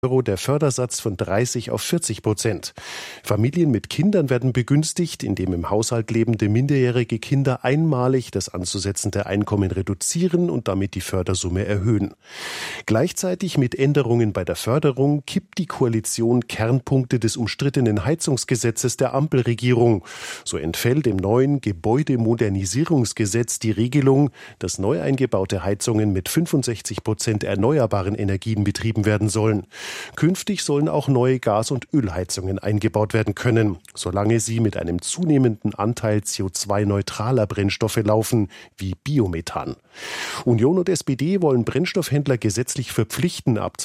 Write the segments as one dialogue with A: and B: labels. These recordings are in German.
A: Euro der Fördersatz von 30 auf 40%. Familien mit Kindern werden begünstigt, indem im Haushalt lebende minderjährige Kinder einmalig das anzusetzende Einkommen reduzieren und damit die Fördersumme erhöhen. Gleichzeitig mit Änderungen bei der Förderung kippt die Koalition Kernpunkte des umstrittenen Heizungsgesetzes der Ampelregierung. So entfällt im neuen Gebäudemodernisierungsgesetz die Regelung, dass neu eingebaute Heizungen mit 65% erneuerbaren Energien betrieben werden sollen. Künftig sollen auch neue Gas- und Ölheizungen eingebaut werden können, solange sie mit einem zunehmenden Anteil CO2-neutraler Brennstoffe laufen, wie Biomethan. Union und SPD wollen Brennstoffhändler gesetzlich verpflichten, ab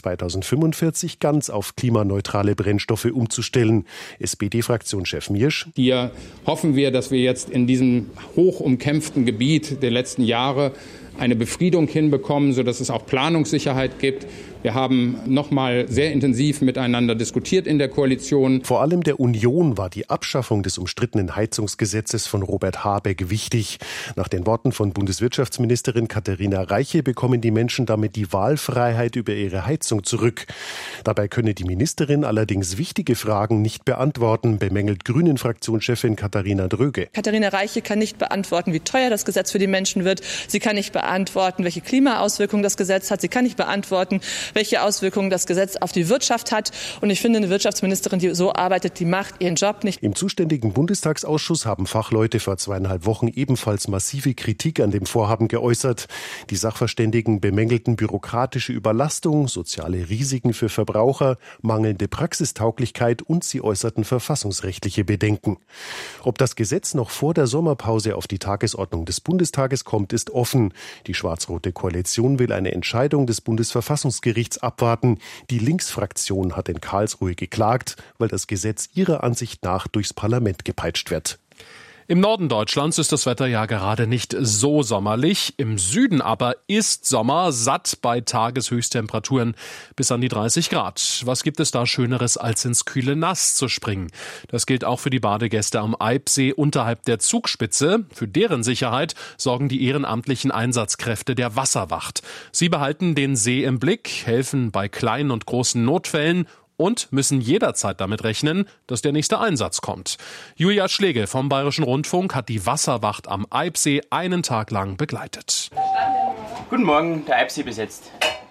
A: 2045 ganz auf klimaneutrale Brennstoffe umzustellen. SPD-Fraktionschef Miersch.
B: Hier hoffen wir, dass wir jetzt in diesem hoch umkämpften Gebiet der letzten Jahre eine Befriedung hinbekommen, sodass es auch Planungssicherheit gibt. Wir haben noch mal sehr intensiv miteinander diskutiert in der Koalition.
A: Vor allem der Union war die Abschaffung des umstrittenen Heizungsgesetzes von Robert Habeck wichtig. Nach den Worten von Bundeswirtschaftsministerin Katharina Reiche bekommen die Menschen damit die Wahlfreiheit über ihre Heizung zurück. Dabei könne die Ministerin allerdings wichtige Fragen nicht beantworten, bemängelt Grünen-Fraktionschefin Katharina Dröge.
C: Katharina Reiche kann nicht beantworten, wie teuer das Gesetz für die Menschen wird. Sie kann nicht beantworten, welche Klimaauswirkungen das Gesetz hat. Sie kann nicht beantworten, welche Auswirkungen das Gesetz auf die Wirtschaft hat. Und ich finde, eine Wirtschaftsministerin, die so arbeitet, die macht ihren Job nicht.
A: Im zuständigen Bundestagsausschuss haben Fachleute vor 2,5 Wochen ebenfalls massive Kritik an dem Vorhaben geäußert. Die Sachverständigen bemängelten bürokratische Überlastung, soziale Risiken für Verbraucher, mangelnde Praxistauglichkeit und sie äußerten verfassungsrechtliche Bedenken. Ob das Gesetz noch vor der Sommerpause auf die Tagesordnung des Bundestages kommt, ist offen. Die schwarz-rote Koalition will eine Entscheidung des Bundesverfassungsgerichts abwarten. Die Linksfraktion hat in Karlsruhe geklagt, weil das Gesetz ihrer Ansicht nach durchs Parlament gepeitscht wird.
D: Im Norden Deutschlands ist das Wetter ja gerade nicht so sommerlich. Im Süden aber ist Sommer, satt bei Tageshöchsttemperaturen bis an die 30 Grad. Was gibt es da Schöneres, als ins kühle Nass zu springen? Das gilt auch für die Badegäste am Eibsee unterhalb der Zugspitze. Für deren Sicherheit sorgen die ehrenamtlichen Einsatzkräfte der Wasserwacht. Sie behalten den See im Blick, helfen bei kleinen und großen Notfällen und müssen jederzeit damit rechnen, dass der nächste Einsatz kommt. Julia Schlegel vom Bayerischen Rundfunk hat die Wasserwacht am Eibsee einen Tag lang begleitet.
E: Guten Morgen, der Eibsee besetzt.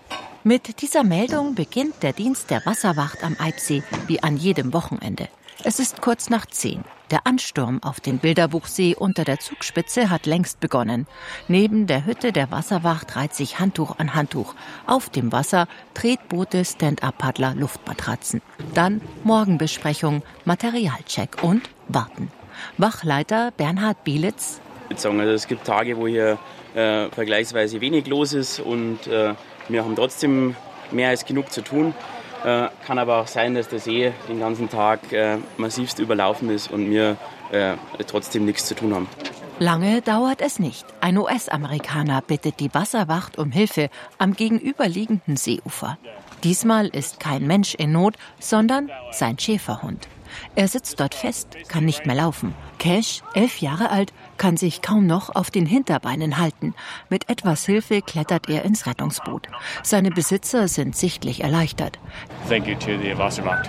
F: Mit dieser Meldung beginnt der Dienst der Wasserwacht am Eibsee wie an jedem Wochenende. Es ist kurz nach 10. Der Ansturm auf den Bilderbuchsee unter der Zugspitze hat längst begonnen. Neben der Hütte der Wasserwacht reiht sich Handtuch an Handtuch. Auf dem Wasser Tretboote, Stand-up-Paddler, Luftmatratzen. Dann Morgenbesprechung, Materialcheck und Warten. Wachleiter Bernhard Bielitz.
E: Also es gibt Tage, wo hier vergleichsweise wenig los ist und wir haben trotzdem mehr als genug zu tun. Kann aber auch sein, dass der See den ganzen Tag massivst überlaufen ist und wir trotzdem nichts zu tun haben.
F: Lange dauert es nicht. Ein US-Amerikaner bittet die Wasserwacht um Hilfe am gegenüberliegenden Seeufer. Diesmal ist kein Mensch in Not, sondern sein Schäferhund. Er sitzt dort fest, kann nicht mehr laufen. Cash, 11 Jahre alt, kann sich kaum noch auf den Hinterbeinen halten. Mit etwas Hilfe klettert er ins Rettungsboot. Seine Besitzer sind sichtlich erleichtert.
G: Thank you to the Wasserwacht.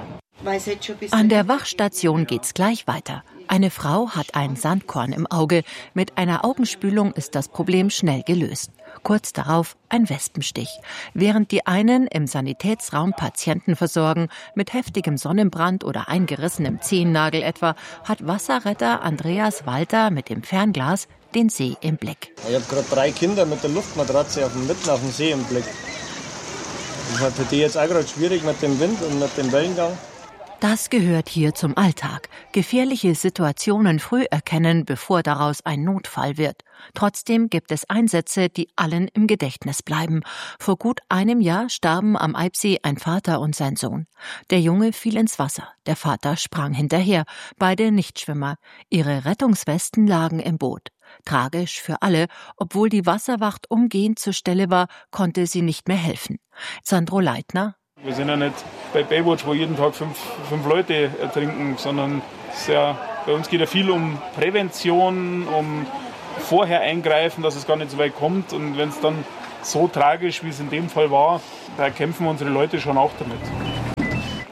F: An der Wachstation geht's gleich weiter. Eine Frau hat ein Sandkorn im Auge. Mit einer Augenspülung ist das Problem schnell gelöst. Kurz darauf ein Wespenstich. Während die einen im Sanitätsraum Patienten versorgen, mit heftigem Sonnenbrand oder eingerissenem Zehennagel etwa, hat Wasserretter Andreas Walter mit dem Fernglas den See im Blick.
H: Ich habe gerade 3 Kinder mit der Luftmatratze mitten auf dem See im Blick. Das ist halt für die jetzt auch gerade schwierig mit dem Wind und mit dem Wellengang.
F: Das gehört hier zum Alltag. Gefährliche Situationen früh erkennen, bevor daraus ein Notfall wird. Trotzdem gibt es Einsätze, die allen im Gedächtnis bleiben. Vor gut einem Jahr starben am Eibsee ein Vater und sein Sohn. Der Junge fiel ins Wasser. Der Vater sprang hinterher. Beide Nichtschwimmer. Ihre Rettungswesten lagen im Boot. Tragisch für alle, obwohl die Wasserwacht umgehend zur Stelle war, konnte sie nicht mehr helfen. Sandro Leitner.
I: Wir sind ja nicht bei Baywatch, wo jeden Tag fünf Leute ertrinken, sondern bei uns geht ja viel um Prävention, um vorher eingreifen, dass es gar nicht so weit kommt. Und wenn es dann so tragisch, wie es in dem Fall war, da kämpfen unsere Leute schon auch damit.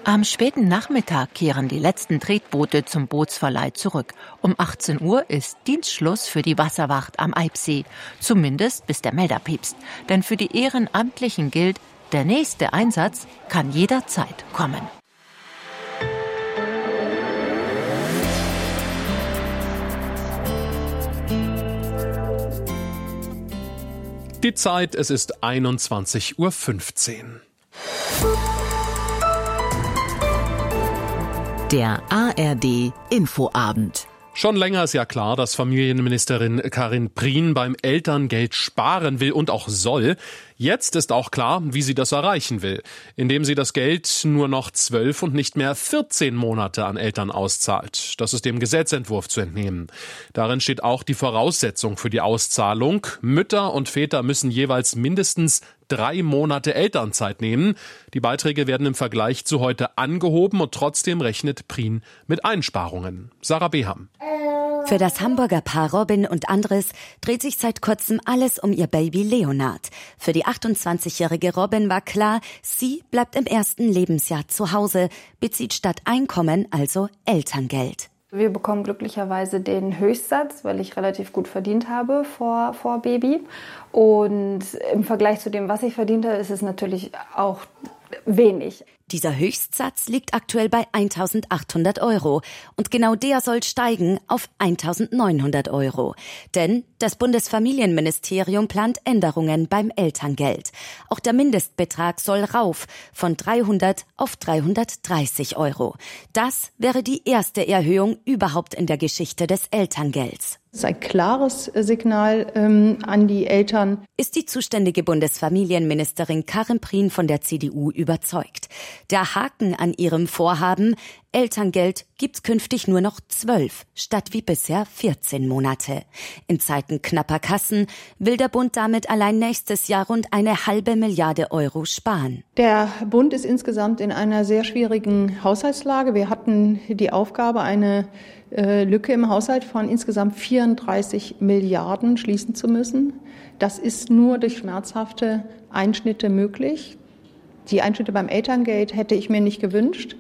F: Am späten Nachmittag kehren die letzten Tretboote zum Bootsverleih zurück. Um 18 Uhr ist Dienstschluss für die Wasserwacht am Eibsee. Zumindest bis der Melder piepst. Denn für die Ehrenamtlichen gilt, der nächste Einsatz kann jederzeit kommen.
D: Die Zeit, es ist 21:15 Uhr.
J: Der ARD Infoabend.
D: Schon länger ist ja klar, dass Familienministerin Karin Prien beim Elterngeld sparen will und auch soll. Jetzt ist auch klar, wie sie das erreichen will, indem sie das Geld nur noch 12 und nicht mehr 14 Monate an Eltern auszahlt. Das ist dem Gesetzentwurf zu entnehmen. Darin steht auch die Voraussetzung für die Auszahlung. Mütter und Väter müssen jeweils mindestens 3 Monate Elternzeit nehmen. Die Beiträge werden im Vergleich zu heute angehoben und trotzdem rechnet Prien mit Einsparungen. Sarah Beham.
K: Für das Hamburger Paar Robin und Andres dreht sich seit kurzem alles um ihr Baby Leonard. Für die 28-jährige Robin war klar, sie bleibt im ersten Lebensjahr zu Hause, bezieht statt Einkommen also Elterngeld.
L: Wir bekommen glücklicherweise den Höchstsatz, weil ich relativ gut verdient habe vor Baby. Und im Vergleich zu dem, was ich verdiente, ist es natürlich auch wenig.
K: Dieser Höchstsatz liegt aktuell bei 1.800 €. Und genau der soll steigen auf 1.900 €. Denn das Bundesfamilienministerium plant Änderungen beim Elterngeld. Auch der Mindestbetrag soll rauf von 300 auf 330 €. Das wäre die erste Erhöhung überhaupt in der Geschichte des Elterngelds.
M: Das ist ein klares Signal an die Eltern.
K: Ist die zuständige Bundesfamilienministerin Karin Prien von der CDU überzeugt. Der Haken an ihrem Vorhaben: Elterngeld gibt's künftig nur noch 12 statt wie bisher 14 Monate. In Zeiten knapper Kassen will der Bund damit allein nächstes Jahr rund 1,5 Milliarde € sparen.
M: Der Bund ist insgesamt in einer sehr schwierigen Haushaltslage. Wir hatten die Aufgabe, eine Lücke im Haushalt von insgesamt 34 Milliarden schließen zu müssen. Das ist nur durch schmerzhafte Einschnitte möglich. Die Einschnitte beim Elterngeld hätte ich mir nicht gewünscht.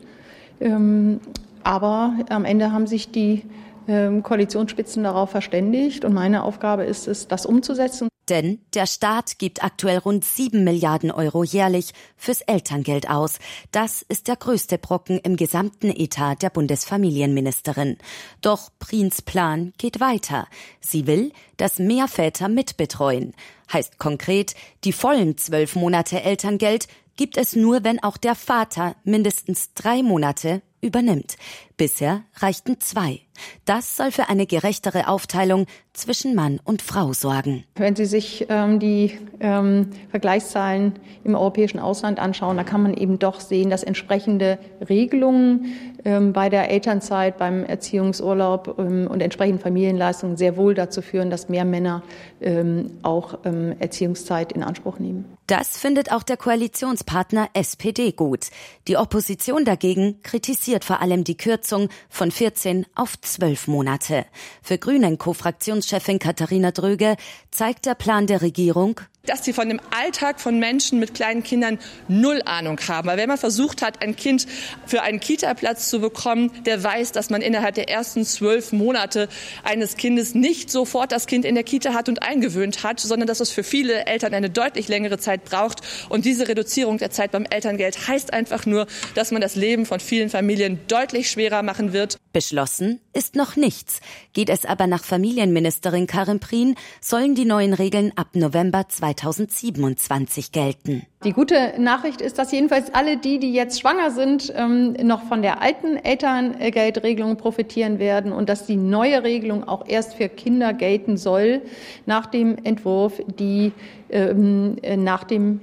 M: Aber am Ende haben sich die Koalitionsspitzen darauf verständigt. Und meine Aufgabe ist es, das umzusetzen.
K: Denn der Staat gibt aktuell rund 7 Milliarden € jährlich fürs Elterngeld aus. Das ist der größte Brocken im gesamten Etat der Bundesfamilienministerin. Doch Priens Plan geht weiter. Sie will, dass mehr Väter mitbetreuen. Heißt konkret, die vollen 12 Monate Elterngeld gibt es nur, wenn auch der Vater mindestens 3 Monate übernimmt. Bisher reichten 2. Das soll für eine gerechtere Aufteilung zwischen Mann und Frau sorgen.
M: Wenn Sie sich die Vergleichszahlen im europäischen Ausland anschauen, da kann man eben doch sehen, dass entsprechende Regelungen bei der Elternzeit, beim Erziehungsurlaub und entsprechenden Familienleistungen sehr wohl dazu führen, dass mehr Männer auch Erziehungszeit in Anspruch nehmen.
K: Das findet auch der Koalitionspartner SPD gut. Die Opposition dagegen kritisiert vor allem die Kürzung von 14 auf 12 Monate. Für Grünen-Co-Fraktionschefin Katharina Dröge zeigt der Plan der Regierung,
C: dass sie von dem Alltag von Menschen mit kleinen Kindern null Ahnung haben. Weil wenn man versucht hat, ein Kind für einen Kita-Platz zu bekommen, der weiß, dass man innerhalb der ersten 12 Monate eines Kindes nicht sofort das Kind in der Kita hat und eingewöhnt hat, sondern dass es für viele Eltern eine deutlich längere Zeit braucht. Und diese Reduzierung der Zeit beim Elterngeld heißt einfach nur, dass man das Leben von vielen Familien deutlich schwerer machen wird.
K: Beschlossen ist noch nichts. Geht es aber nach Familienministerin Karin Prien, sollen die neuen Regeln ab November 2027 gelten.
M: Die gute Nachricht ist, dass jedenfalls alle die jetzt schwanger sind, noch von der alten Elterngeldregelung profitieren werden und dass die neue Regelung auch erst für Kinder gelten soll, nach dem Entwurf, die nach dem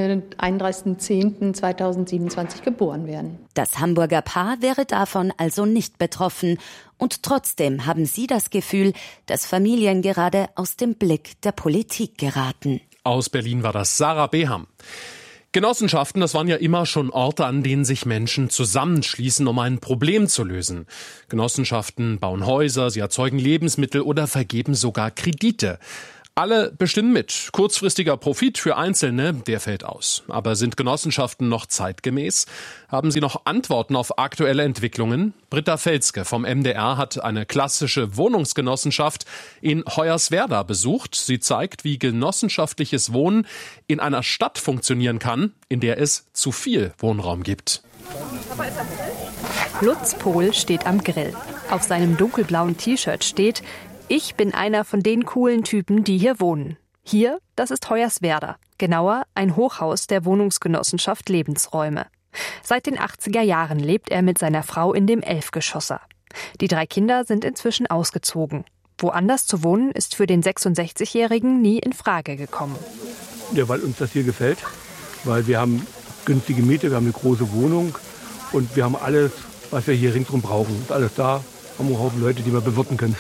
M: 31.10.2027 geboren werden.
K: Das Hamburger Paar wäre davon also nicht betroffen. Und trotzdem haben sie das Gefühl, dass Familien gerade aus dem Blick der Politik geraten.
D: Aus Berlin war das Sarah Beham. Genossenschaften, das waren ja immer schon Orte, an denen sich Menschen zusammenschließen, um ein Problem zu lösen. Genossenschaften bauen Häuser, sie erzeugen Lebensmittel oder vergeben sogar Kredite. Alle bestimmen mit. Kurzfristiger Profit für Einzelne, der fällt aus. Aber sind Genossenschaften noch zeitgemäß? Haben Sie noch Antworten auf aktuelle Entwicklungen? Britta Felske vom MDR hat eine klassische Wohnungsgenossenschaft in Hoyerswerda besucht. Sie zeigt, wie genossenschaftliches Wohnen in einer Stadt funktionieren kann, in der es zu viel Wohnraum gibt.
N: Lutz Pohl steht am Grill. Auf seinem dunkelblauen T-Shirt steht: Ich bin einer von den coolen Typen, die hier wohnen. Hier, das ist Hoyerswerda. Genauer, ein Hochhaus der Wohnungsgenossenschaft Lebensräume. Seit den 80er Jahren lebt er mit seiner Frau in dem 11-Geschosser. Die 3 Kinder sind inzwischen ausgezogen. Woanders zu wohnen ist für den 66-Jährigen nie in Frage gekommen.
O: Ja, weil uns das hier gefällt. Weil wir haben günstige Miete, wir haben eine große Wohnung und wir haben alles, was wir hier ringsherum brauchen. Ist alles da. Haben wir einen Haufen Leute, die wir bewirten können.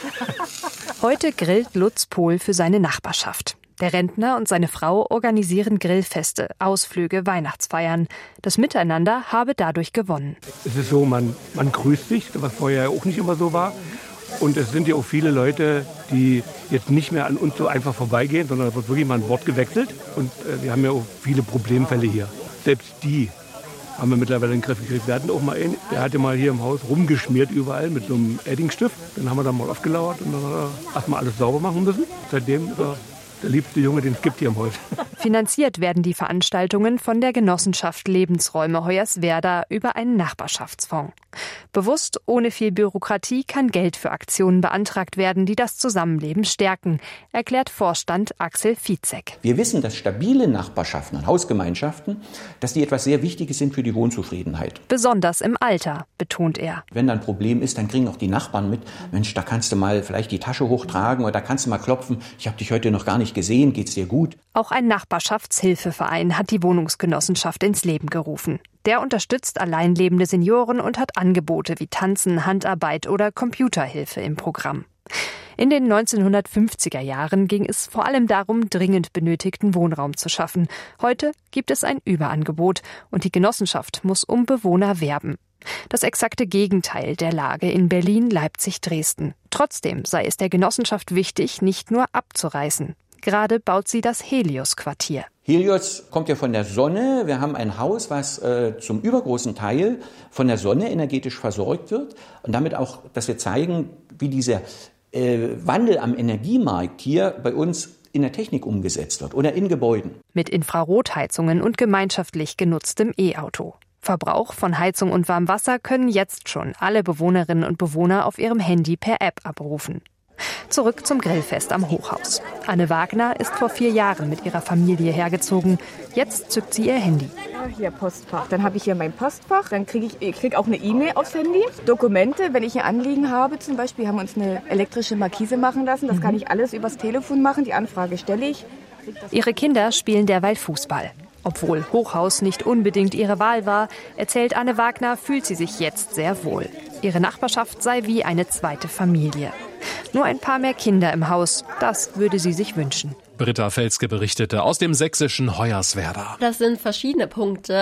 N: Heute grillt Lutz Pohl für seine Nachbarschaft. Der Rentner und seine Frau organisieren Grillfeste, Ausflüge, Weihnachtsfeiern. Das Miteinander habe dadurch gewonnen.
O: Es ist so, man grüßt sich, was vorher auch nicht immer so war. Und es sind ja auch viele Leute, die jetzt nicht mehr an uns so einfach vorbeigehen, sondern es wird wirklich mal ein Wort gewechselt. Und wir haben ja auch viele Problemfälle hier. Selbst die haben wir mittlerweile in den Griff gekriegt. Wir hatten auch mal einen, der hatte mal hier im Haus rumgeschmiert überall mit so einem Eddingstift. Den haben wir dann mal aufgelauert und dann hat er erstmal alles sauber machen müssen. Seitdem ist er der liebste Junge, den es gibt hier im Haus.
N: Finanziert werden die Veranstaltungen von der Genossenschaft Lebensräume Hoyerswerda über einen Nachbarschaftsfonds. Bewusst, ohne viel Bürokratie, kann Geld für Aktionen beantragt werden, die das Zusammenleben stärken, erklärt Vorstand Axel Vizek.
P: Wir wissen, dass stabile Nachbarschaften und Hausgemeinschaften, dass die etwas sehr Wichtiges sind für die Wohnzufriedenheit.
N: Besonders im Alter, betont er.
P: Wenn da ein Problem ist, dann kriegen auch die Nachbarn mit, Mensch, da kannst du mal vielleicht die Tasche hochtragen oder da kannst du mal klopfen, ich habe dich heute noch gar nicht gesehen, geht's dir gut?
N: Auch ein Nachbarschaftshilfeverein hat die Wohnungsgenossenschaft ins Leben gerufen. Der unterstützt alleinlebende Senioren und hat Angebote wie Tanzen, Handarbeit oder Computerhilfe im Programm. In den 1950er Jahren ging es vor allem darum, dringend benötigten Wohnraum zu schaffen. Heute gibt es ein Überangebot und die Genossenschaft muss um Bewohner werben. Das exakte Gegenteil der Lage in Berlin, Leipzig, Dresden. Trotzdem sei es der Genossenschaft wichtig, nicht nur abzureißen. Gerade baut sie das Helios-Quartier.
P: Helios kommt ja von der Sonne. Wir haben ein Haus, was zum übergroßen Teil von der Sonne energetisch versorgt wird. Und damit auch, dass wir zeigen, wie dieser Wandel am Energiemarkt hier bei uns in der Technik umgesetzt wird oder in Gebäuden.
N: Mit Infrarotheizungen und gemeinschaftlich genutztem E-Auto. Verbrauch von Heizung und Warmwasser können jetzt schon alle Bewohnerinnen und Bewohner auf ihrem Handy per App abrufen. Zurück zum Grillfest am Hochhaus. Anne Wagner ist vor 4 Jahren mit ihrer Familie hergezogen. Jetzt zückt sie ihr Handy.
Q: Hier Postfach. Dann habe ich hier mein Postfach. Dann kriege ich auch eine E-Mail aufs Handy. Dokumente, wenn ich ein Anliegen habe zum Beispiel, haben wir uns eine elektrische Markise machen lassen. Das kann ich alles übers Telefon machen. Die Anfrage stelle ich.
N: Ihre Kinder spielen derweil Fußball. Obwohl Hochhaus nicht unbedingt ihre Wahl war, erzählt Anne Wagner, fühlt sie sich jetzt sehr wohl. Ihre Nachbarschaft sei wie eine zweite Familie. Nur ein paar mehr Kinder im Haus, das würde sie sich wünschen.
D: Britta Felske berichtete aus dem sächsischen Hoyerswerda.
R: Das sind verschiedene Punkte.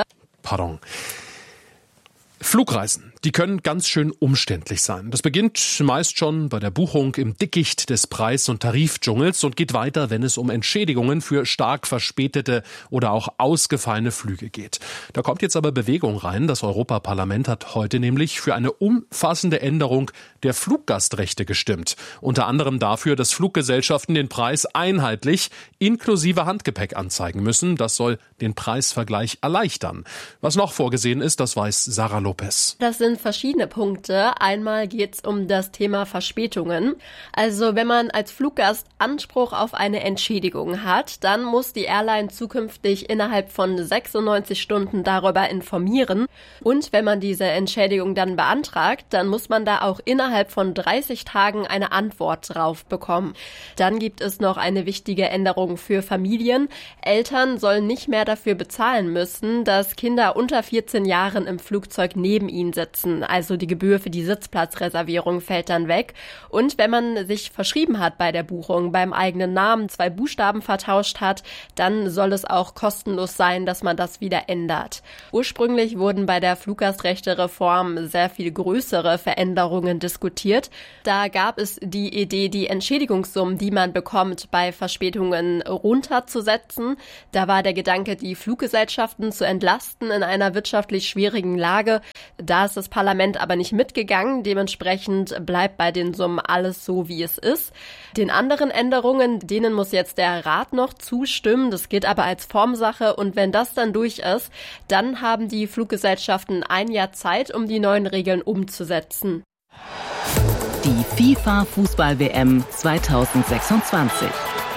D: Flugreisen, die können ganz schön umständlich sein. Das beginnt meist schon bei der Buchung im Dickicht des Preis- und Tarifdschungels und geht weiter, wenn es um Entschädigungen für stark verspätete oder auch ausgefallene Flüge geht. Da kommt jetzt aber Bewegung rein. Das Europaparlament hat heute nämlich für eine umfassende Änderung der Fluggastrechte gestimmt. Unter anderem dafür, dass Fluggesellschaften den Preis einheitlich inklusive Handgepäck anzeigen müssen. Das soll den Preisvergleich erleichtern. Was noch vorgesehen ist, das weiß Sarah Lopez.
R: Das sind verschiedene Punkte. Einmal geht es um das Thema Verspätungen. Also wenn man als Fluggast Anspruch auf eine Entschädigung hat, dann muss die Airline zukünftig innerhalb von 96 Stunden darüber informieren. Und wenn man diese Entschädigung dann beantragt, dann muss man da auch innerhalb von 30 Tagen eine Antwort drauf bekommen. Dann gibt es noch eine wichtige Änderung für Familien. Eltern sollen nicht mehr dafür bezahlen müssen, dass Kinder unter 14 Jahren im Flugzeug neben ihnen sitzen. Also die Gebühr für die Sitzplatzreservierung fällt dann weg. Und wenn man sich verschrieben hat bei der Buchung, beim eigenen Namen 2 Buchstaben vertauscht hat, dann soll es auch kostenlos sein, dass man das wieder ändert. Ursprünglich wurden bei der Fluggastrechtereform sehr viel größere Veränderungen diskutiert. Da gab es die Idee, die Entschädigungssummen, die man bekommt, bei Verspätungen runterzusetzen. Da war der Gedanke, die Fluggesellschaften zu entlasten in einer wirtschaftlich schwierigen Lage. Da ist das Parlament aber nicht mitgegangen. Dementsprechend bleibt bei den Summen alles so, wie es ist. Den anderen Änderungen, denen muss jetzt der Rat noch zustimmen. Das geht aber als Formsache. Und wenn das dann durch ist, dann haben die Fluggesellschaften 1 Jahr Zeit, um die neuen Regeln umzusetzen.
J: Die FIFA-Fußball-WM 2026.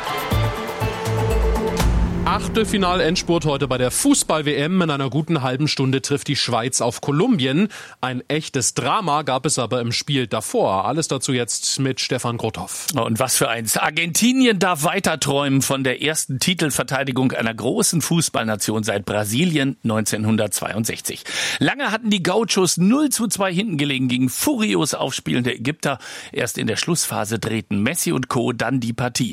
D: Achtelfinal-Endspurt heute bei der Fußball-WM. In einer guten halben Stunde trifft die Schweiz auf Kolumbien. Ein echtes Drama gab es aber im Spiel davor. Alles dazu jetzt mit Stefan Grothoff.
S: Und was für eins. Argentinien darf weiter träumen von der ersten Titelverteidigung einer großen Fußballnation seit Brasilien 1962. Lange hatten die Gauchos 0:2 hinten gelegen gegen furios aufspielende Ägypter. Erst in der Schlussphase drehten Messi und Co. dann die Partie.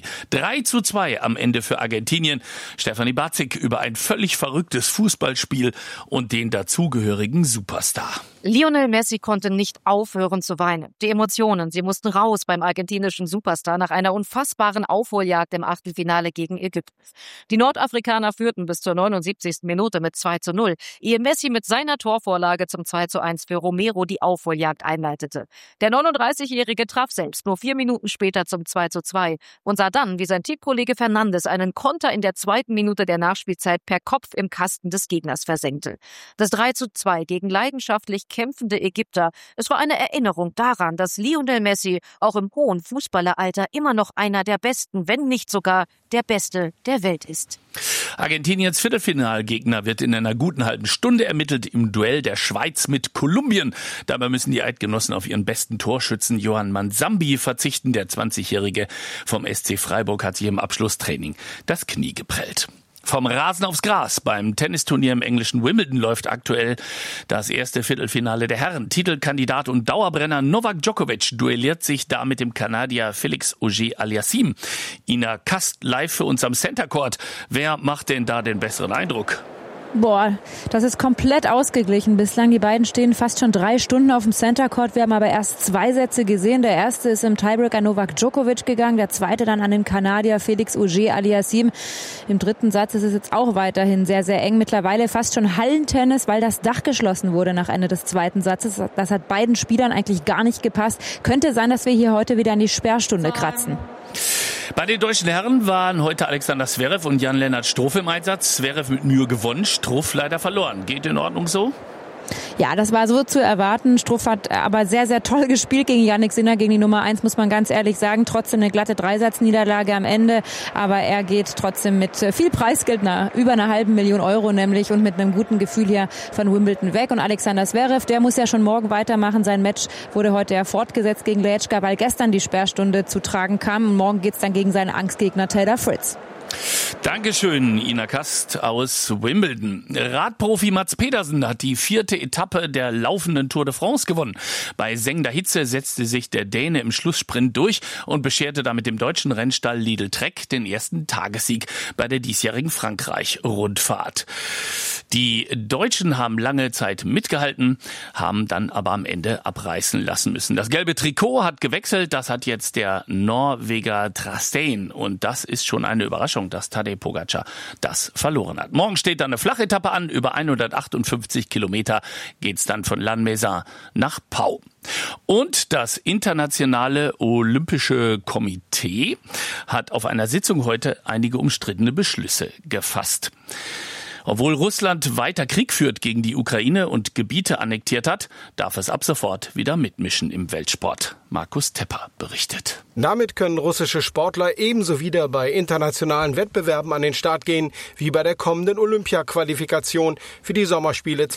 S: 3:2 am Ende für Argentinien. Stefanie Batzig über ein völlig verrücktes Fußballspiel und den dazugehörigen Superstar.
T: Lionel Messi konnte nicht aufhören zu weinen. Die Emotionen, sie mussten raus beim argentinischen Superstar nach einer unfassbaren Aufholjagd im Achtelfinale gegen Ägypten. Die Nordafrikaner führten bis zur 79. Minute mit 2:0, ehe Messi mit seiner Torvorlage zum 2:1 für Romero die Aufholjagd einleitete. Der 39-Jährige traf selbst nur 4 Minuten später zum 2:2 und sah dann, wie sein Teamkollege Fernandes einen Konter in der 2. Minute der Nachspielzeit per Kopf im Kasten des Gegners versenkte. Das 3:2 gegen leidenschaftlich kämpfende Ägypter. Es war eine Erinnerung daran, dass Lionel Messi auch im hohen Fußballeralter immer noch einer der besten, wenn nicht sogar der Beste der Welt ist.
S: Argentiniens Viertelfinalgegner wird in einer guten halben Stunde ermittelt im Duell der Schweiz mit Kolumbien. Dabei müssen die Eidgenossen auf ihren besten Torschützen Johan Manzambi verzichten. Der 20-Jährige vom SC Freiburg hat sich im Abschlusstraining das Knie geprellt. Vom Rasen aufs Gras. Beim Tennisturnier im englischen Wimbledon läuft aktuell das erste Viertelfinale der Herren. Titelkandidat und Dauerbrenner Novak Djokovic duelliert sich da mit dem Kanadier Félix Auger-Aliassime. Ina Kast live für uns am Center Court. Wer macht denn da den besseren Eindruck?
U: Boah, das ist komplett ausgeglichen bislang. Die beiden stehen fast schon 3 Stunden auf dem Center Court. Wir haben aber erst 2 Sätze gesehen. Der erste ist im Tiebreak an Novak Djokovic gegangen, der zweite dann an den Kanadier Félix Auger-Aliassime. Im 3. Satz ist es jetzt auch weiterhin sehr, sehr eng. Mittlerweile fast schon Hallentennis, weil das Dach geschlossen wurde nach Ende des 2. Satzes. Das hat beiden Spielern eigentlich gar nicht gepasst. Könnte sein, dass wir hier heute wieder an die Sperrstunde kratzen.
S: Bei den deutschen Herren waren heute Alexander Zverev und Jan-Lennart Struff im Einsatz. Zverev mit Mühe gewonnen, Struff leider verloren. Geht in Ordnung so?
U: Ja, das war so zu erwarten. Struff hat aber sehr, sehr toll gespielt gegen Jannik Sinner, gegen die Nummer 1, muss man ganz ehrlich sagen. Trotzdem eine glatte 3-Satz-Niederlage am Ende. Aber er geht trotzdem mit viel Preisgeld, über einer $500.000 Euro nämlich, und mit einem guten Gefühl hier von Wimbledon weg. Und Alexander Zverev, der muss ja schon morgen weitermachen. Sein Match wurde heute ja fortgesetzt gegen Leječka, weil gestern die Sperrstunde zu tragen kam. Und morgen geht's dann gegen seinen Angstgegner Taylor Fritz.
S: Dankeschön, Ina Kast aus Wimbledon. Radprofi Mats Pedersen hat die 4. Etappe der laufenden Tour de France gewonnen. Bei sengender Hitze setzte sich der Däne im Schlusssprint durch und bescherte damit dem deutschen Rennstall Lidl Trek den ersten Tagessieg bei der diesjährigen Frankreich-Rundfahrt. Die Deutschen haben lange Zeit mitgehalten, haben dann aber am Ende abreißen lassen müssen. Das gelbe Trikot hat gewechselt, das hat jetzt der Norweger Trastein. Und das ist schon eine Überraschung, dass Tadej Pogačar das verloren hat. Morgen steht dann eine Flachetappe an. Über 158 Kilometer geht's dann von Lannemezan nach Pau. Und das Internationale Olympische Komitee hat auf einer Sitzung heute einige umstrittene Beschlüsse gefasst. Obwohl Russland weiter Krieg führt gegen die Ukraine und Gebiete annektiert hat, darf es ab sofort wieder mitmischen im Weltsport. Markus Tepper berichtet.
V: Damit können russische Sportler ebenso wieder bei internationalen Wettbewerben an den Start gehen, wie bei der kommenden Olympia-Qualifikation für die Sommerspiele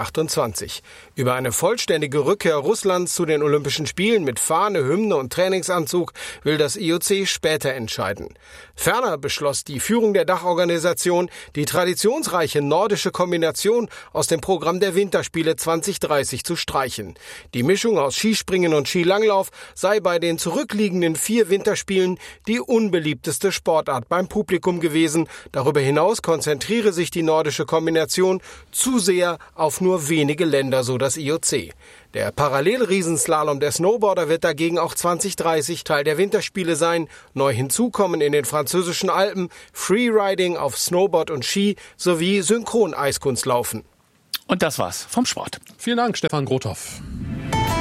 V: 2028. Über eine vollständige Rückkehr Russlands zu den Olympischen Spielen mit Fahne, Hymne und Trainingsanzug will das IOC später entscheiden. Ferner beschloss die Führung der Dachorganisation, die traditionsreiche erfolgreiche nordische Kombination aus dem Programm der Winterspiele 2030 zu streichen. Die Mischung aus Skispringen und Skilanglauf sei bei den zurückliegenden 4 Winterspielen die unbeliebteste Sportart beim Publikum gewesen. Darüber hinaus konzentriere sich die nordische Kombination zu sehr auf nur wenige Länder, so das IOC. Der Parallelriesenslalom der Snowboarder wird dagegen auch 2030 Teil der Winterspiele sein. Neu hinzukommen in den französischen Alpen Freeriding auf Snowboard und Ski sowie Synchron-Eiskunstlaufen.
S: Und das war's vom Sport.
D: Vielen Dank, Stefan Grothoff.